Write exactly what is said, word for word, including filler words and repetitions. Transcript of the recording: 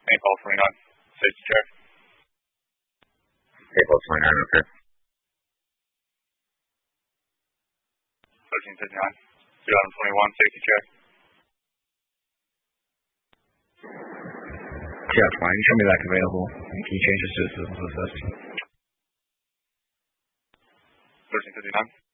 Maple twenty-nine, safety check. Maple twenty-nine, okay. thirteen fifty-nine, two thousand twenty-one, safety check. Yeah, fine. Show me that available. Can you change this to the first? thirteen fifty-nine.